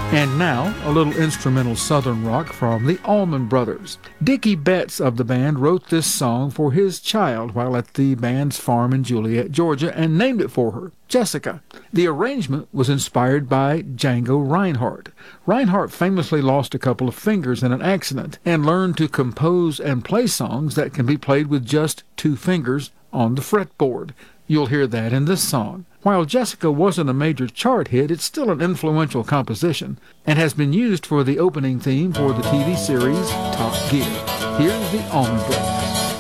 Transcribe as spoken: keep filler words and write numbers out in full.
And now, a little instrumental southern rock from the Allman Brothers. Dickie Betts of the band wrote this song for his child while at the band's farm in Juliet, Georgia, and named it for her, Jessica. The arrangement was inspired by Django Reinhardt. Reinhardt famously lost a couple of fingers in an accident and learned to compose and play songs that can be played with just two fingers on the fretboard. You'll hear that in this song. While Jessica wasn't a major chart hit, it's still an influential composition and has been used for the opening theme for the T V series Top Gear. Here's the Allman Brothers.